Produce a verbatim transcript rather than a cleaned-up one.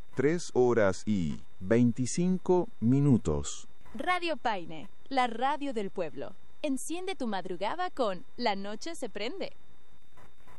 tres horas y veinticinco minutos. Radio Paine, la radio del pueblo. Enciende tu madrugada con La Noche se prende.